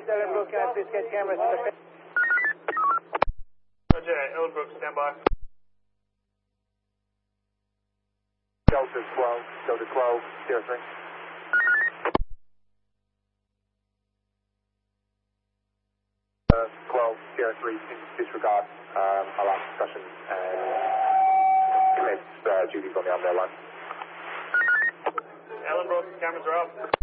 Ellenbrook, can I please get cameras in the pit? Roger, Ellenbrook, stand by. Delta 12, 03. Uh, 12, 03, disregard our last discussion and commence duties on the Umbro line. Ellenbrook, cameras are up.